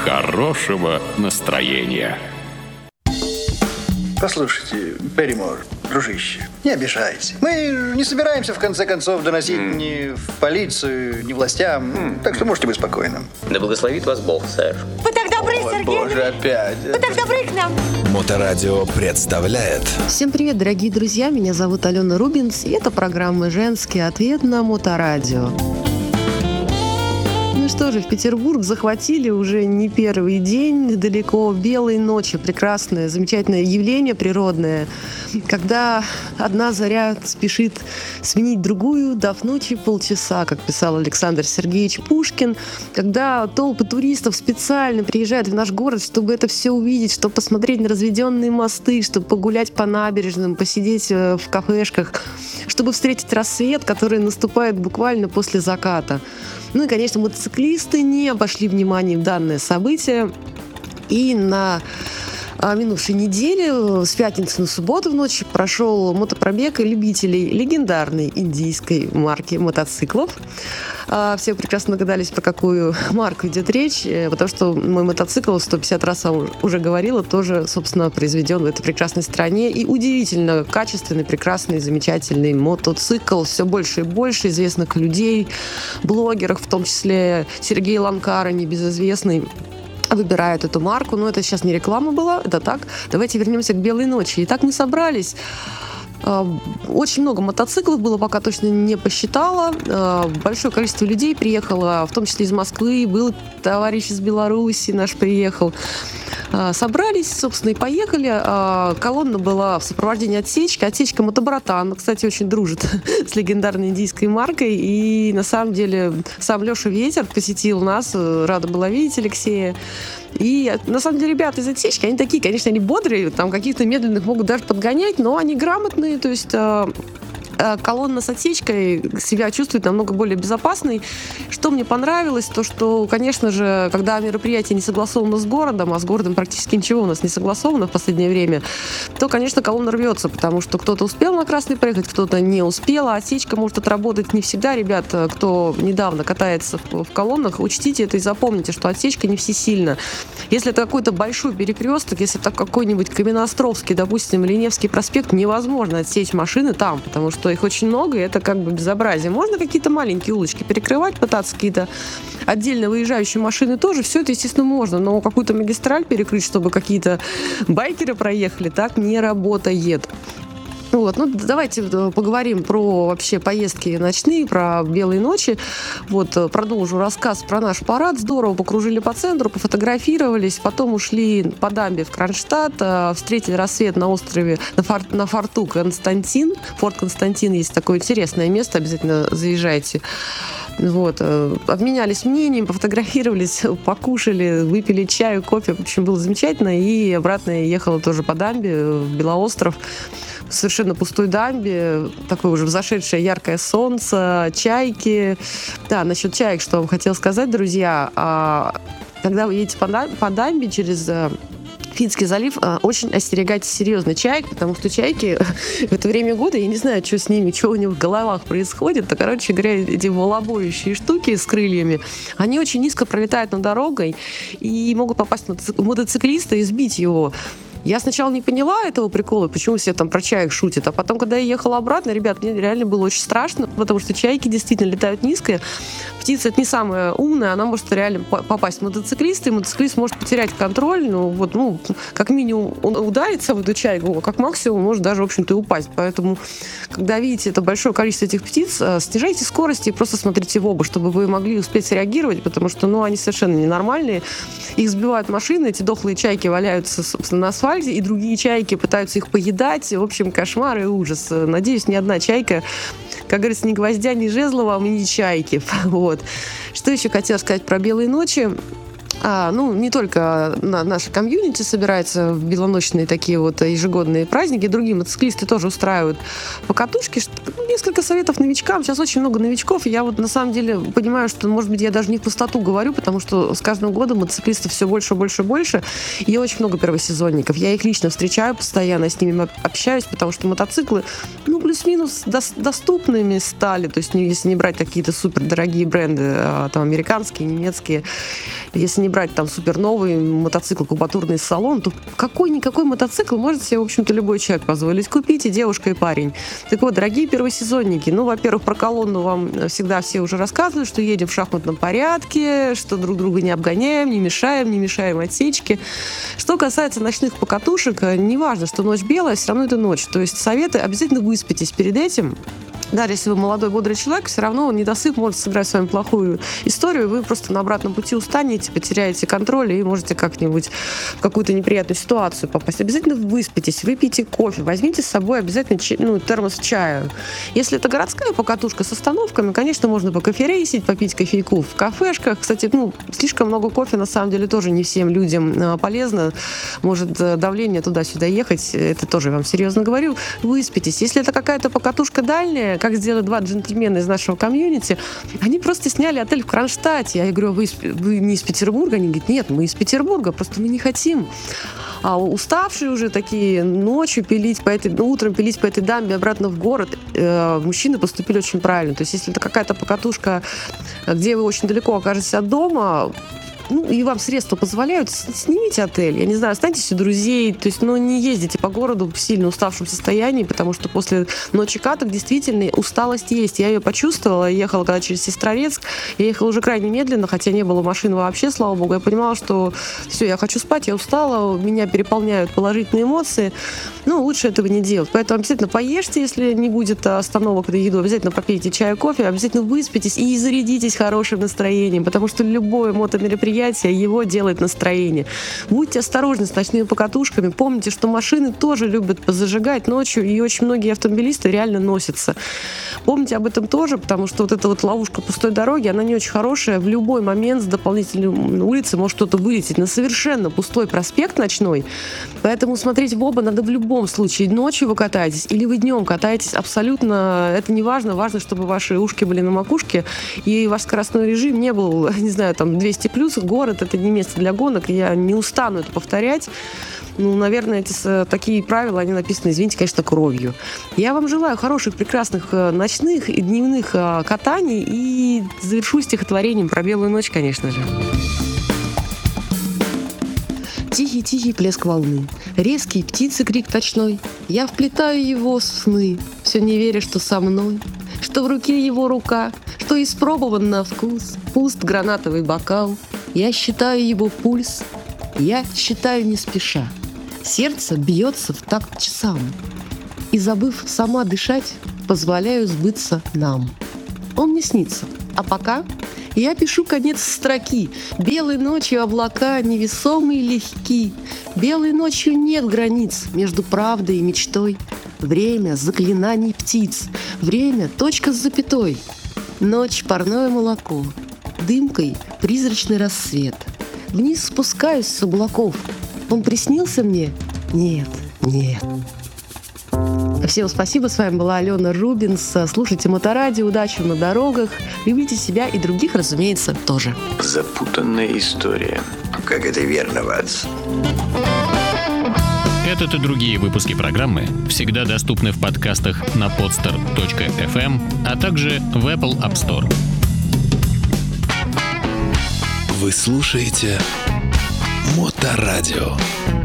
хорошего настроения. Послушайте, Берримор, дружище, не обижайся. Мы не собираемся, в конце концов, доносить ни в полицию, ни властям. Так что можете быть спокойным. Да благословит вас Бог, сэр. Вы так добры, Ой, Сергей. боже, опять. Вы так добры к нам. Моторадио представляет. Всем привет, дорогие друзья, меня зовут Алена Рубинс, и это программа «Женский ответ» на Моторадио. Ну что же, в Петербург захватили уже не первый день, далеко белой ночи. Прекрасное, замечательное явление природное, когда одна заря спешит сменить другую, дав ночи полчаса, как писал Александр Сергеевич Пушкин, когда толпы туристов специально приезжают в наш город, чтобы это все увидеть, чтобы посмотреть на разведенные мосты, чтобы погулять по набережным, посидеть в кафешках, чтобы встретить рассвет, который наступает буквально после заката. Ну и, конечно, мотоциклисты не обошли вниманием данное событие. И на минувшей неделе, с пятницы на субботу в ночь, прошел мотопробег любителей легендарной индийской марки мотоциклов. Все прекрасно догадались, про какую марку идет речь, потому что мой мотоцикл, 150 раз уже говорила, тоже, собственно, произведен в этой прекрасной стране. И удивительно качественный, прекрасный, замечательный мотоцикл. Все больше и больше известных людей, блогеров, в том числе Сергей Ланкара, небезызвестный, выбирают эту марку. Но это сейчас не реклама была, это так. Давайте вернемся к белой ночи. Итак, мы собрались. Очень много мотоциклов было, пока точно не посчитала. Большое количество людей приехало, в том числе из Москвы. Был товарищ из Беларуси наш приехал. Собрались, собственно, и поехали. Колонна была в сопровождении отсечки. Отсечка мотобратан, кстати, очень дружит с легендарной индийской маркой. И на самом деле сам Леша Ветер посетил нас. Рада была видеть Алексея. И на самом деле ребята из отсечки, они такие, конечно, они бодрые, там каких-то медленных могут даже подгонять, но они грамотные, то есть колонна с отсечкой себя чувствует намного более безопасной. Что мне понравилось, то что, конечно же, когда мероприятие не согласовано с городом, а с городом практически ничего у нас не согласовано в последнее время, то, конечно, колонна рвется, потому что кто-то успел на красный проехать, кто-то не успел, а отсечка может отработать не всегда. Ребят, кто недавно катается в колоннах, учтите это и запомните, что отсечка не всесильна. Если это какой-то большой перекресток, если это какой-нибудь Каменноостровский, допустим, или Невский проспект, невозможно отсечь машины там, потому что их очень много, и это как бы безобразие. Можно какие-то маленькие улочки перекрывать, пытаться какие-то отдельно выезжающие машины тоже, все это, естественно, можно, но какую-то магистраль перекрыть, чтобы какие-то байкеры проехали, так не работает. Вот. Ну, давайте поговорим про вообще поездки ночные, про белые ночи. Вот, продолжу рассказ про наш парад. Здорово покружили по центру, пофотографировались, потом ушли по дамбе в Кронштадт, встретили рассвет на острове, на форту Константин. Форт Константин есть такое интересное место, обязательно заезжайте. Вот. Обменялись мнением, пофотографировались, покушали, выпили чаю, кофе. В общем, было замечательно. И обратно я ехала тоже по дамбе в Белоостров. В совершенно пустой дамбе, такое уже взошедшее яркое солнце, чайки. Да, насчет чаек, что я вам хотела сказать, друзья. Когда вы едете по дамбе через Финский залив, очень остерегайтесь серьезно чаек, потому что чайки в это время года, я не знаю, что с ними, что у них в головах происходит, то, короче говоря, эти волобоющие штуки с крыльями, они очень низко пролетают над дорогой и могут попасть в мотоциклиста и сбить его. Я сначала не поняла этого прикола, почему все там про чаек шутят, а потом, когда я ехала обратно, ребят, мне реально было очень страшно, потому что чайки действительно летают низко. Птица — это не самая умная, она может реально попасть в мотоциклиста, и мотоциклист может потерять контроль, как минимум он ударится в эту чайку, а как максимум может даже, в общем-то, и упасть. Поэтому, когда видите это большое количество этих птиц, снижайте скорости и просто смотрите в оба, чтобы вы могли успеть среагировать, потому что, они совершенно ненормальные. Их сбивают машины, эти дохлые чайки валяются, собственно, на асфальте, и другие чайки пытаются их поедать. В общем, кошмар и ужас. Надеюсь, ни одна чайка, как говорится, ни гвоздя, ни жезла вам и ни чайки. Вот. Что еще хотела сказать про белые ночи? Не только наша комьюнити собирается в белоночные такие вот ежегодные праздники, другие мотоциклисты тоже устраивают покатушки. Несколько советов новичкам. Сейчас очень много новичков, и я вот на самом деле понимаю, что, может быть, я даже не в пустоту говорю, потому что с каждым годом мотоциклистов все больше, больше, больше. И очень много первосезонников. Я их лично встречаю постоянно, с ними общаюсь, потому что мотоциклы, плюс-минус доступными стали. То есть, если не брать какие-то супердорогие бренды, там, американские, немецкие, если не брать там суперновый мотоцикл, кубатурный салон, то какой-никакой мотоцикл может себе, в общем-то, любой человек позволить купить, и девушка, и парень. Так вот, дорогие первосезонники, во-первых, про колонну вам всегда все уже рассказывают, что едем в шахматном порядке, что друг друга не обгоняем, не мешаем отсечки. Что касается ночных покатушек, неважно, что ночь белая, все равно это ночь. То есть советы: обязательно выспитесь перед этим. Даже если вы молодой, бодрый человек, все равно недосып может сыграть с вами плохую историю, вы просто на обратном пути устанете, потеряете контроль и можете как-нибудь в какую-то неприятную ситуацию попасть. Обязательно выспитесь, выпейте кофе, возьмите с собой обязательно термос чая. Если это городская покатушка с остановками, конечно, можно покоферейсить, попить кофейку в кафешках. Кстати, слишком много кофе на самом деле тоже не всем людям полезно. Может давление туда-сюда ехать, это тоже я вам серьезно говорю. Выспитесь. Если это какая-то покатушка дальняя, как сделали два джентльмена из нашего комьюнити, они просто сняли отель в Кронштадте. Я говорю: вы не из Петербурга? Они говорят: нет, мы из Петербурга, просто мы не хотим. А уставшие уже такие ночью утром пилить по этой дамбе обратно в город, мужчины поступили очень правильно. То есть если это какая-то покатушка, где вы очень далеко окажетесь от дома, и вам средства позволяют, снимите отель. Я не знаю, останьтесь у друзей. То есть, не ездите по городу в сильно уставшем состоянии, потому что после ночи каток действительно усталость есть. Я ее почувствовала. Я ехала когда через Сестрорецк. Я ехала уже крайне медленно, хотя не было машин вообще, слава богу. Я понимала, что все, я хочу спать, я устала, меня переполняют положительные эмоции. Лучше этого не делать. Поэтому обязательно поешьте, если не будет остановок на еду. Обязательно попейте чай, кофе, обязательно выспитесь и зарядитесь хорошим настроением, потому что любое мотомероприятие, его делает настроение. Будьте осторожны с ночными покатушками. Помните, что машины тоже любят позажигать ночью, и очень многие автомобилисты реально носятся. Помните об этом тоже, потому что эта ловушка пустой дороги, она не очень хорошая. В любой момент с дополнительной улицы может кто-то вылететь на совершенно пустой проспект ночной. Поэтому смотреть в оба надо в любом случае. Ночью вы катаетесь или вы днем катаетесь, абсолютно это не важно. Важно, чтобы ваши ушки были на макушке, и ваш скоростной режим не был, 200+. Город — это не место для гонок, я не устану это повторять. Наверное, такие правила, они написаны, извините, конечно, кровью. Я вам желаю хороших, прекрасных ночных и дневных катаний и завершу стихотворением про белую ночь, конечно же. Тихий-тихий плеск волны, резкий птицы крик ночной. Я вплетаю его в сны, все не веря, что со мной, что в руке его рука, что испробован на вкус, пуст гранатовый бокал. Я считаю его пульс, я считаю не спеша. Сердце бьется в такт часам, и, забыв сама дышать, позволяю сбыться нам. Он мне снится, а пока я пишу конец строки. Белой ночью облака невесомые и легки. Белой ночью нет границ между правдой и мечтой. Время заклинаний птиц, время точка с запятой. Ночь парное молоко, дымкой призрачный рассвет. Вниз спускаюсь с облаков. Он приснился мне? Нет. Всем спасибо. С вами была Алена Рубинс. Слушайте Моторадио. Удачи на дорогах. Любите себя и других, разумеется, тоже. Запутанная история. Как это верно, Ватс. Этот и другие выпуски программы всегда доступны в подкастах на podster.fm, а также в Apple App Store. Вы слушаете Моторадио.